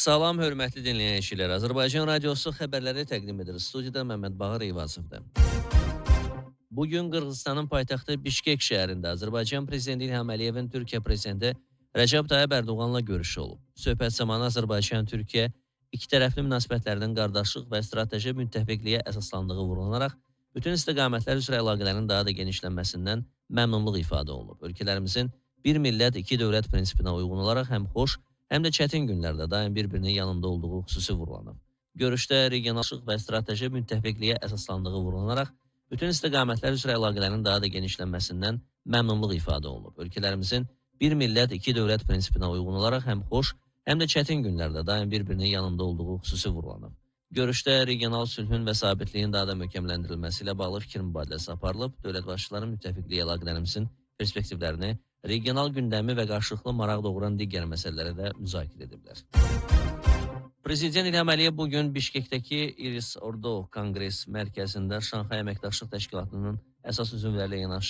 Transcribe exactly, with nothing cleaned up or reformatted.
Salam, hörmətli dinləyicilər. Azərbaycan Radiosu xəbərləri təqdim edir. Studiyada Məmməd Bağır Eyvazovdur. Bugün Qırğızstanın paytaxtı Bişkek şəhərində Azərbaycan Prezidenti İlham Əliyevin Türkiyə Prezidenti Rəcəb Tayyib Ərdoğanla görüşü olub. Söhbət zamanı Azərbaycan-Türkiyə iki tərəfli münasibətlərinin qardaşlıq və strateji müttəfiqliyə əsaslandığı vurğulanaraq, bütün istiqamətlər üzrə əlaqələrin daha da genişlənməsindən məmnunluq ifadə olunub. Ölkələrimizin bir millət, iki dövlət prinsipinə uyğun olaraq həm xoş, həm də çətin günlərdə daim bir-birinin yanında olduğu xüsusi vurğulanıb. Görüşdə regionallaşıq və strateji müttəfiqliyə əsaslandığı vurğulanaraq, bütün istiqamətlər üzrə əlaqələrin daha da genişlənməsindən məmnunluq ifadə olunub. Ölkələrimizin bir millət, iki dövlət prinsipinə uyğun olaraq həm xoş, həm də çətin günlərdə daim bir-birinin yanında olduğu xüsusi vurğulanıb. Görüşdə regional sülhün və sabitliyin daha da möhkəmləndirilməsi ilə bağlı fikir mübadiləsi aparılıb, dövlət başçıları müttəfiqlik əlaqələrimizin perspektivlərini, regional gündəmi və qarşılıqlı maraq doğuran digər məsələləri də müzakirə ediblər. Prezident İlham Əliyev bugün Bişkekdəki İris Ordo Konqres Mərkəzində Şanxay Əməkdaşlıq Təşkilatının əsas üzvləri ilə yanaşı